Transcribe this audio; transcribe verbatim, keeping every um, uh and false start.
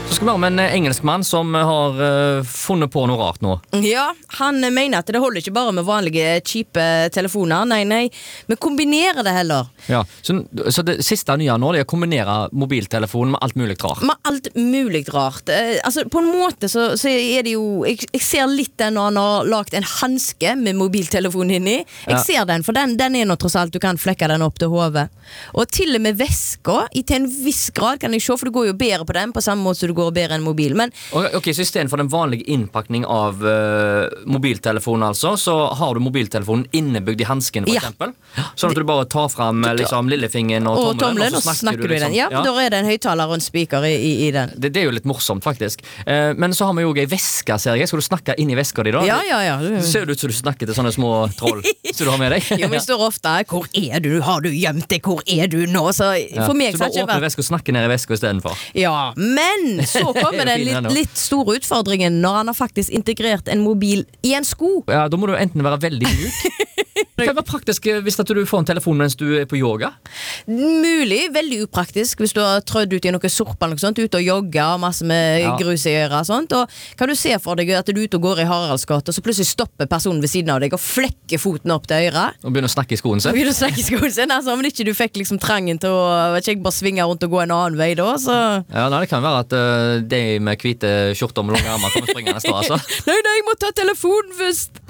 Så skal vi ha med en engelskmann som har uh, funnet på noe rart nå. Ja, han mener at det holder ikke bare med vanlige kjipe telefoner. Nei, nei, vi kombinerer det heller. Ja, så, så det siste nye nå det er å kombinere mobiltelefonen med alt mulig rart. Med alt mulig rart. Eh, altså, på en måte så, så er det jo jeg, jeg ser litt den når han har lagt en handske med mobiltelefonen inni. Jeg ja. ser den, for den, den er nå tross alt, du kan flekke den opp til hodet. Og til og med veska, i til en viss grad kan jeg se, for det går jo bedre på den, på samme måte som det går bedre enn mobil. Men ok, okay, så i stedet for den vanlige innpakning av uh, mobiltelefonen altså, så har du mobiltelefonen innebygd i hansken for ja. eksempel. Sånn at du bare tar frem liksom, lillefingeren og, og tommelen, og så snakker, snakker du, liksom. du i den. Ja, ja, da er det en høyttaler og en speaker i, i, i den. Det, det er jo litt morsomt faktisk. Uh, men så har vi jo en veske, ser jeg. Skal du snakke inn i veska di da? Ja, ja, ja. Det ser du ut som du snakker til sånne små troll som du har med deg. Jo, men står ofte, hvor er du? Har du gjemt det? Hvor er du nå? Så ja. for meg så bare åpne veska og snakke ned i veska i stedet for. Ja, men så kommer den litt, litt store utfordringen når han har faktisk integrert en mobil i en sko. Ja, da må du enten være veldig mjuk. Det kan være praktisk hvis at du får en telefon mens du er på yoga. Mulig, veldig upraktisk hvis du har trødd ut i noe sorp eller noe sånt, ute og jogger, masse med ja. grus i øra og sånt. Og kan du se for deg at du er ute og går i Haraldsgata, og så plutselig stopper personen ved siden av deg og flekker foten opp til øra. Og begynner å snakke i skoen sin. Og begynner å snakke i skoen sin, altså, men ikke du fikk liksom trangen til å, vet ikke, bare svinge rundt og gå en annen vei da, så... Ja, nei, det kan være at uh, de med hvite skjorter med lange armer kommer springende stå, altså. Nei, nei, jeg må ta telefonen først!